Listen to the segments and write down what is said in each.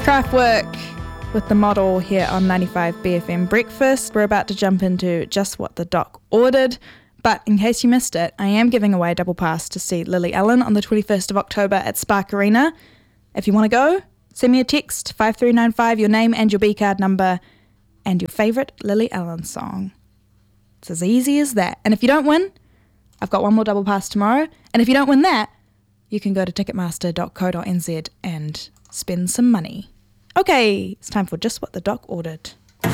Craftwork with the model here on 95 BFM Breakfast. We're about to jump into just what the doc ordered, but in case you missed it, I am giving away a double pass to see Lily Allen on the 21st of October at Spark Arena. If you want to go, send me a text, 5395, your name and your B-card number, and your favourite Lily Allen song. It's as easy as that. And if you don't win, I've got one more double pass tomorrow, and if you don't win that, you can go to ticketmaster.co.nz and spend some money. Okay, it's time for just what the doc ordered.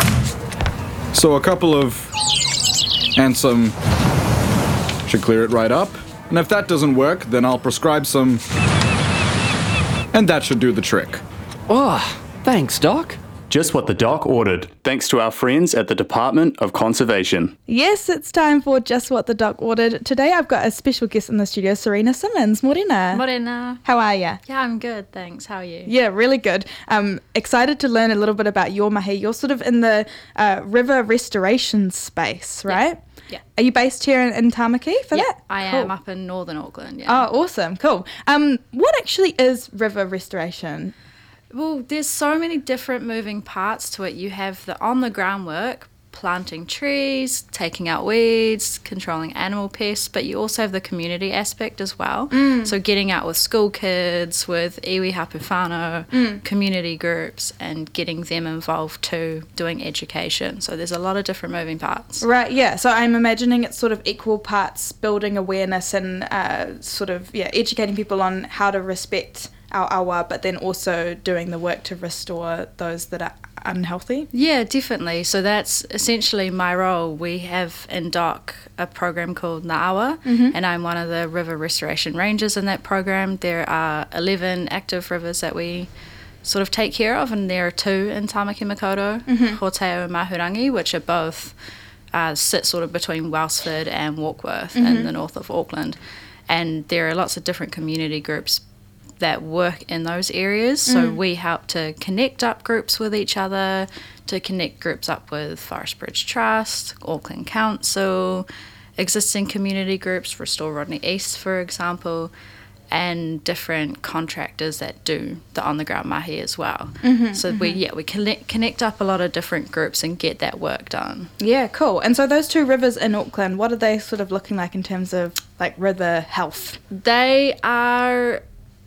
So a couple of and some should clear it right up. And if that doesn't work, then I'll prescribe some, and that should do the trick. Oh, thanks, Doc. Just what the doc ordered, thanks to our friends at the Department of Conservation. Yes, it's time for just what the doc ordered. Today I've got a special guest in the studio, Serena Simmons. Morena. Morena. How are you? Yeah, I'm good, thanks. How are you? Yeah, really good. Excited to learn a little bit about your mahi. You're sort of in the river restoration space, right? Yeah. Are you based here in Tamaki for that? I am up in northern Auckland, Oh, awesome. Cool. What actually is river restoration? Well, there's so many different moving parts to it. You have the on-the-ground work, planting trees, taking out weeds, controlling animal pests, but you also have the community aspect as well. So getting out with school kids, with iwi hapu whānau, community groups, and getting them involved too, doing education. So there's a lot of different moving parts. Right, yeah. So I'm imagining it's sort of equal parts building awareness and educating people on how to respect our awa, but then also doing the work to restore those that are unhealthy. Yeah, definitely. So that's essentially my role. We have in DOC a program called Na'awa, and I'm one of the river restoration rangers in that program. There are 11 active rivers that we sort of take care of, and there are 2 in Tamaki Makaurau, Hōteo and Mahurangi, which are both sit sort of between Wellsford and Warkworth in the north of Auckland. And there are lots of different community groups that work in those areas. So we help to connect up groups with each other, to connect groups up with Forest Bridge Trust, Auckland Council, existing community groups, Restore Rodney East, for example, and different contractors that do the on-the-ground mahi as well. So we connect up a lot of different groups and get that work done. Yeah, cool. And so those 2 rivers in Auckland, what are they sort of looking like in terms of like river health? They are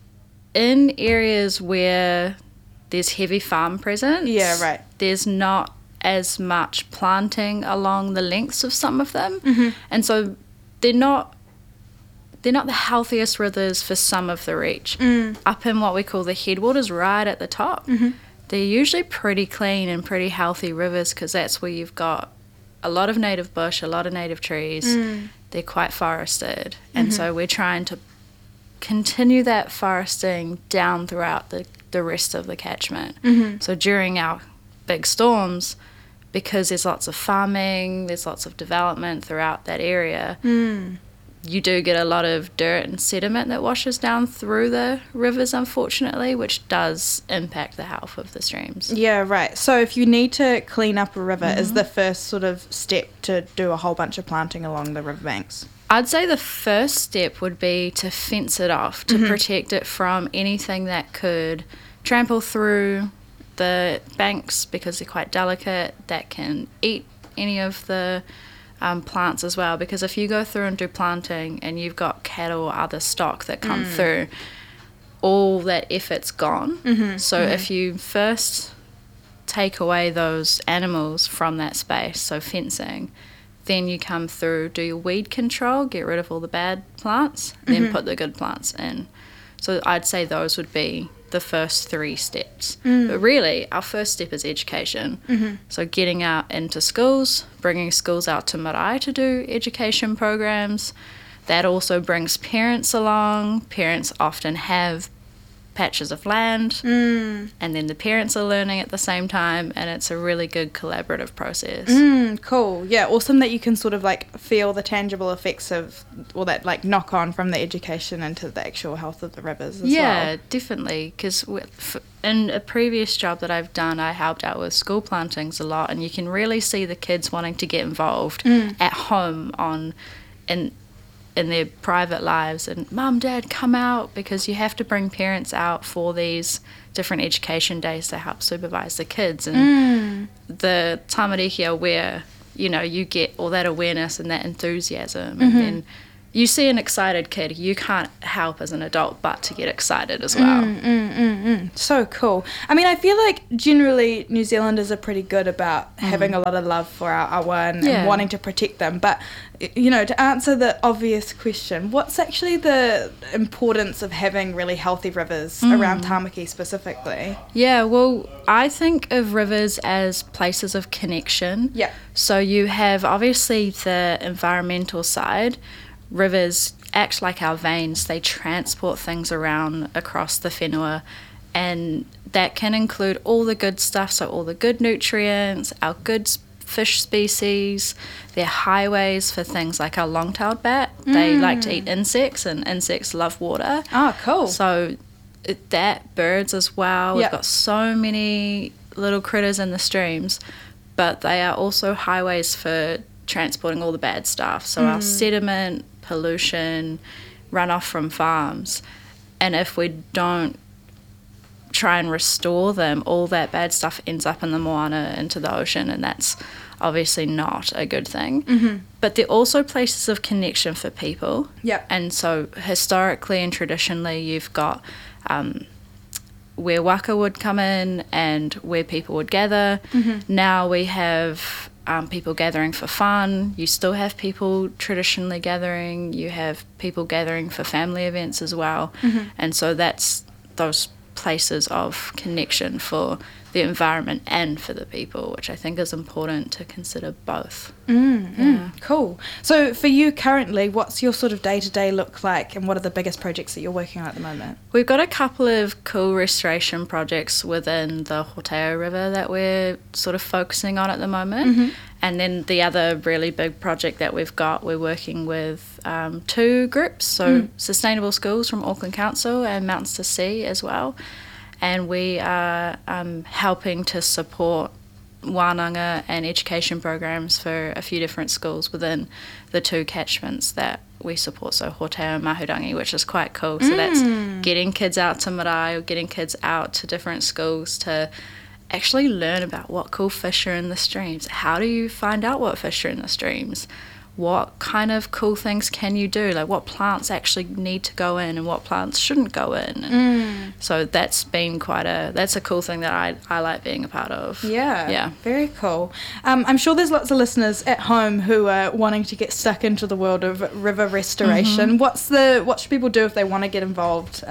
in areas where there's heavy farm presence. Yeah, right. There's not as much planting along the lengths of some of them. And so they're not the healthiest rivers for some of the reach. Up in what we call the headwaters right at the top, they're usually pretty clean and pretty healthy rivers because that's where you've got a lot of native bush, a lot of native trees. They're quite forested. And so we're trying to continue that foresting down throughout the rest of the catchment. So during our big storms, because there's lots of farming, there's lots of development throughout that area, you do get a lot of dirt and sediment that washes down through the rivers, unfortunately, which does impact the health of the streams. Yeah, right. So if you need to clean up a river, is the first sort of step to do a whole bunch of planting along the riverbanks? I'd say the first step would be to fence it off, to protect it from anything that could trample through the banks because they're quite delicate, that can eat any of the plants as well. Because if you go through and do planting and you've got cattle or other stock that come through, all that effort's gone. So if you first take away those animals from that space, so fencing, then you come through, do your weed control, get rid of all the bad plants, then put the good plants in. So I'd say those would be the first 3 steps. But really, our first step is education. So getting out into schools, bringing schools out to marae to do education programs. That also brings parents along. Parents often have patches of land, and then the parents are learning at the same time, and it's a really good collaborative process. Cool. Yeah, awesome that you can sort of like feel the tangible effects of all that like knock on from the education into the actual health of the rivers as well. Yeah, definitely, because in a previous job that I've done, I helped out with school plantings a lot, and you can really see the kids wanting to get involved at home in their private lives, and mum, dad, come out, because you have to bring parents out for these different education days to help supervise the kids. And the tamariki are where, you know, you get all that awareness and that enthusiasm, and then you see an excited kid, you can't help as an adult but to get excited as well. So cool. I mean, I feel like generally New Zealanders are pretty good about having a lot of love for our awa and wanting to protect them. But, you know, to answer the obvious question, what's actually the importance of having really healthy rivers around Tamaki specifically? Yeah, well, I think of rivers as places of connection. Yeah. So you have obviously the environmental side. Rivers act like our veins. They transport things around across the whenua, and that can include all the good stuff, so all the good nutrients, our good fish species. They're highways for things like our long-tailed bat. They like to eat insects, and insects love water. Oh, cool. So that, birds as well. We've got so many little critters in the streams, but they are also highways for transporting all the bad stuff. So our sediment, pollution, runoff from farms, and if we don't try and restore them, all that bad stuff ends up in the moana, into the ocean, and that's obviously not a good thing. But they're also places of connection for people. And so historically and traditionally you've got where waka would come in and where people would gather. Now we have people gathering for fun. You still have people traditionally gathering. You have people gathering for family events as well. And so that's those places of connection for the environment and for the people, which I think is important to consider both. Cool. So for you currently, what's your sort of day-to-day look like, and what are the biggest projects that you're working on at the moment? We've got a couple of cool restoration projects within the Hoteo River that we're sort of focusing on at the moment. And then the other really big project that we've got, we're working with 2 groups, so Sustainable Schools from Auckland Council and Mountains to Sea as well. And we are helping to support wānanga and education programs for a few different schools within the 2 catchments that we support, so Hoteo and Mahurangi, which is quite cool. So that's getting kids out to marae, or getting kids out to different schools to actually learn about what cool fish are in the streams. How do you find out what fish are in the streams? What kind of cool things can you do? Like, what plants actually need to go in and what plants shouldn't go in. So that's been that's a cool thing that I like being a part of. Yeah. Very cool. I'm sure there's lots of listeners at home who are wanting to get stuck into the world of river restoration. What should people do if they want to get involved?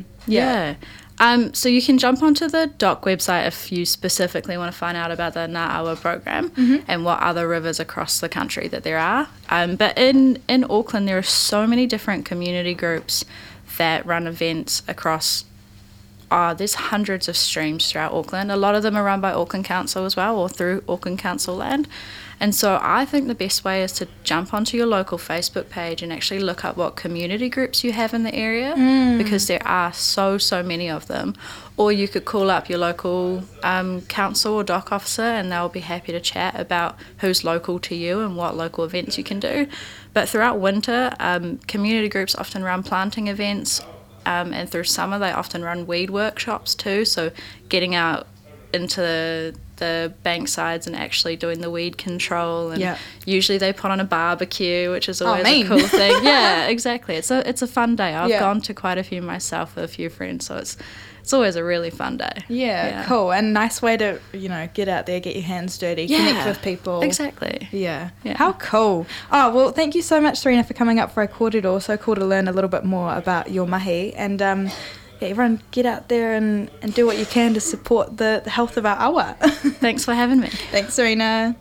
So you can jump onto the DOC website if you specifically want to find out about the Ngā Awa program and what other rivers across the country that there are. But in Auckland, there are so many different community groups that run events across. There's hundreds of streams throughout Auckland. A lot of them are run by Auckland Council as well, or through Auckland Council land. And so I think the best way is to jump onto your local Facebook page and actually look up what community groups you have in the area, because there are so many of them. Or you could call up your local council or DOC officer, and they'll be happy to chat about who's local to you and what local events you can do. But throughout winter, community groups often run planting events, and through summer they often run weed workshops too, so getting out into the bank sides and actually doing the weed control, and usually they put on a barbecue, which is always a cool thing. Yeah, exactly. It's a fun day. I've gone to quite a few myself with a few friends, so it's always a really fun day. Yeah, cool. And nice way to, get out there, get your hands dirty, connect with people. Exactly. Yeah. How cool. Oh, well, thank you so much, Serena, for coming up for a kōrero. So cool to learn a little bit more about your mahi. And everyone get out there and do what you can to support the health of our awa. Thanks for having me. Thanks, Serena.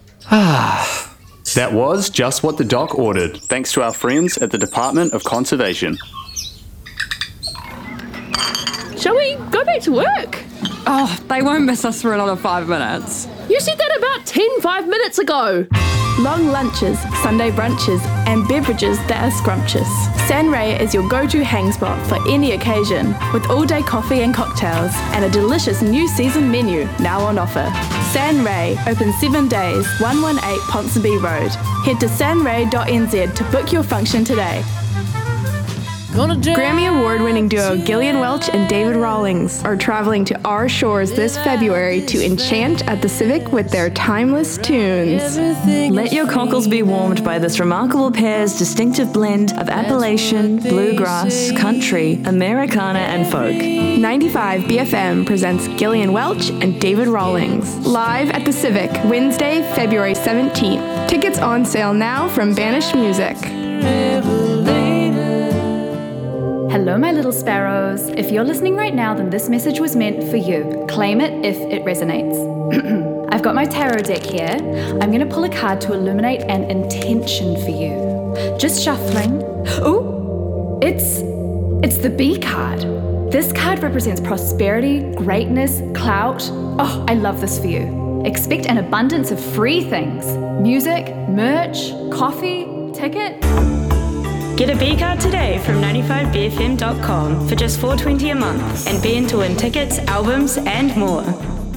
That was just what the doc ordered, thanks to our friends at the Department of Conservation. Shall we go back to work? Oh, they won't miss us for another 5 minutes. You said that about 5 minutes ago. Long lunches, Sunday brunches, and beverages that are scrumptious. Sanray is your go-to hang spot for any occasion, with all-day coffee and cocktails, and a delicious new season menu now on offer. Sanray, open 7 days, 118 Ponsonby Road. Head to sanray.nz to book your function today. Grammy Award-winning duo Gillian Welch and David Rawlings are traveling to our shores this February to enchant at the Civic with their timeless tunes. Let your cockles be warmed by this remarkable pair's distinctive blend of Appalachian, bluegrass, country, Americana, and folk. 95 BFM presents Gillian Welch and David Rawlings live at the Civic Wednesday, February 17th. Tickets on sale now from Banished Music. Hello, my little sparrows. If you're listening right now, then this message was meant for you. Claim it if it resonates. I've got my tarot deck here. I'm going to pull a card to illuminate an intention for you. Just shuffling. Ooh, it's the B card. This card represents prosperity, greatness, clout. Oh, I love this for you. Expect an abundance of free things. Music, merch, coffee, ticket. Get a B card today from 95bfm.com for just $4.20 a month and be in to win tickets, albums, and more.